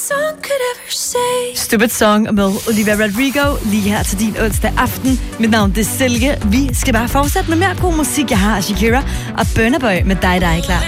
song could ever say. Stupid Song med Olivia Rodrigo, lige her til din onsdag aften. Mit navn det er Silke. Vi skal bare fortsætte med mere god musik. Jeg har Shakira og Burna Boy med dig klar.